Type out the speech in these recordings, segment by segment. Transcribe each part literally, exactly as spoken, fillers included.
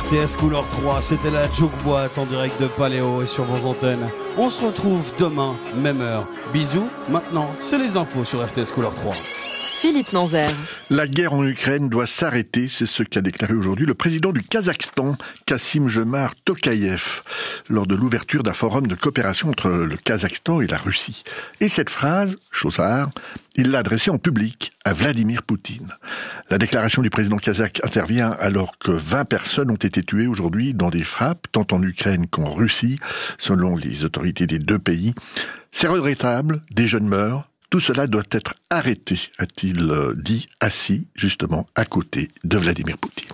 T S Couleur trois, c'était la Juke Boîte en direct de Paléo et sur vos antennes. On se retrouve demain, même heure. Bisous, maintenant, c'est les infos sur R T S Couleur trois. Philippe Nanzer. La guerre en Ukraine doit s'arrêter, c'est ce qu'a déclaré aujourd'hui le président du Kazakhstan, Kassym-Jomart Tokayev, lors de l'ouverture d'un forum de coopération entre le Kazakhstan et la Russie. Et cette phrase, chose rare, il l'a adressée en public à Vladimir Poutine. La déclaration du président kazakh intervient alors que vingt personnes ont été tuées aujourd'hui dans des frappes, tant en Ukraine qu'en Russie, selon les autorités des deux pays. C'est regrettable, des jeunes meurent. Tout cela doit être arrêté, a-t-il dit, assis justement à côté de Vladimir Poutine.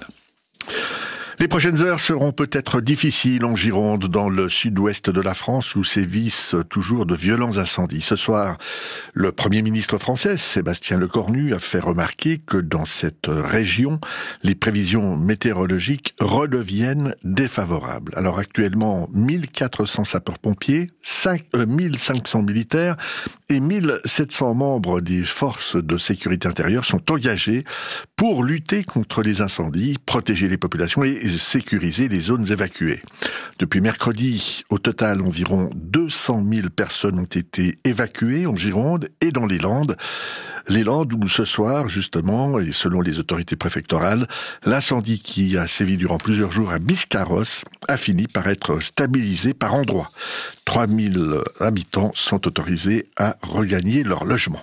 Les prochaines heures seront peut-être difficiles en Gironde, dans le sud-ouest de la France, où sévissent toujours de violents incendies. Ce soir, le Premier ministre français, Sébastien Lecornu, a fait remarquer que dans cette région, les prévisions météorologiques redeviennent défavorables. Alors actuellement, mille quatre cents sapeurs-pompiers, mille cinq cents militaires et mille sept cents membres des forces de sécurité intérieure sont engagés pour lutter contre les incendies, protéger les populations et sécuriser les zones évacuées. Depuis mercredi, au total, environ deux cent mille personnes ont été évacuées en Gironde et dans les Landes. Les Landes où ce soir, justement, et selon les autorités préfectorales, l'incendie qui a sévi durant plusieurs jours à Biscarrosse a fini par être stabilisé par endroits. trois mille habitants sont autorisés à regagner leur logement.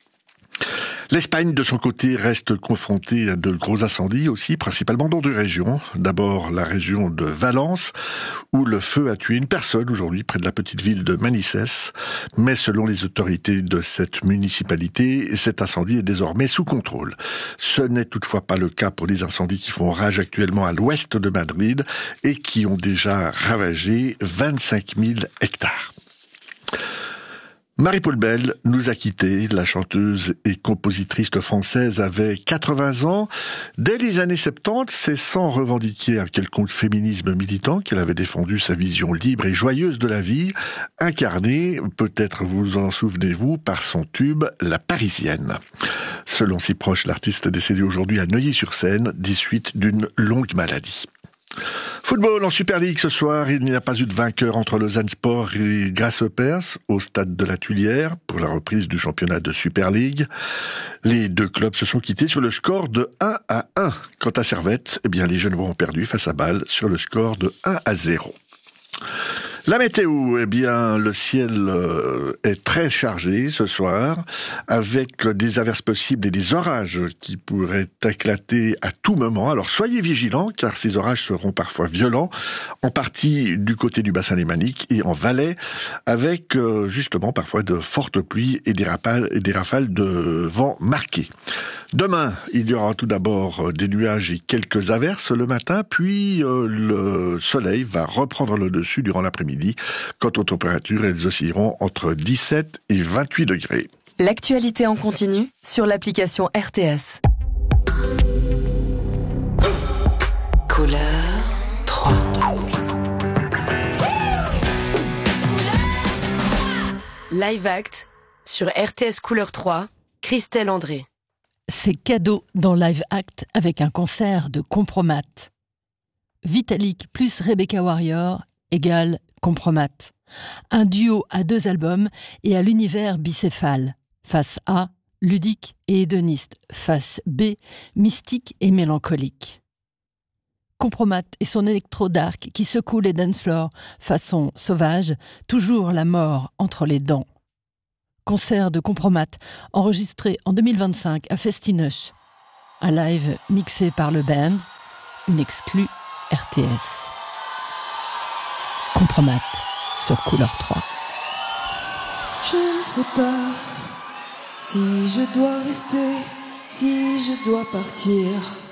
L'Espagne, de son côté, reste confrontée à de gros incendies aussi, principalement dans deux régions. D'abord, la région de Valence, où le feu a tué une personne aujourd'hui près de la petite ville de Manises. Mais selon les autorités de cette municipalité, cet incendie est désormais sous contrôle. Ce n'est toutefois pas le cas pour les incendies qui font rage actuellement à l'ouest de Madrid et qui ont déjà ravagé vingt-cinq mille hectares. Marie-Paule Bell nous a quittés. La chanteuse et compositrice française avait quatre-vingts ans. Dès les années soixante-dix, c'est sans revendiquer un quelconque féminisme militant qu'elle avait défendu sa vision libre et joyeuse de la vie, incarnée, peut-être vous en souvenez-vous, par son tube « La Parisienne ». Selon ses proches, l'artiste est décédé aujourd'hui à Neuilly-sur-Seine, des suites d'une longue maladie. Football en Super League ce soir, il n'y a pas eu de vainqueur entre Lausanne Sport et Grasshoppers au stade de la Tuilière pour la reprise du championnat de Super League. Les deux clubs se sont quittés sur le score de un à un. Quant à Servette, eh bien les Genevois ont perdu face à Bâle sur le score de un à zéro. La météo, eh bien, le ciel est très chargé ce soir, avec des averses possibles et des orages qui pourraient éclater à tout moment. Alors soyez vigilants, car ces orages seront parfois violents, en partie du côté du bassin lémanique et en Valais, avec justement parfois de fortes pluies et des rafales, et des rafales de vent marquées. Demain, il y aura tout d'abord des nuages et quelques averses le matin, puis euh, le soleil va reprendre le dessus durant l'après-midi. Quant aux températures, elles oscilleront entre dix-sept et vingt-huit degrés. L'actualité en continu sur l'application R T S. Couleur trois. Live Act sur R T S Couleur trois, Christelle André. C'est cadeau dans Live Act avec un concert de Compromat. Vitalik plus Rebecca Warrior égale Compromat. Un duo à deux albums et à l'univers bicéphale. Face A, ludique et hédoniste. Face B, mystique et mélancolique. Compromat et son électro-dark qui secoue les dance floors façon sauvage, toujours la mort entre les dents. Concert de Compromat, enregistré en deux mille vingt-cinq à Festinoche. Un live mixé par le band, une exclue R T S. Compromat sur Couleur trois. Je ne sais pas si je dois rester, si je dois partir.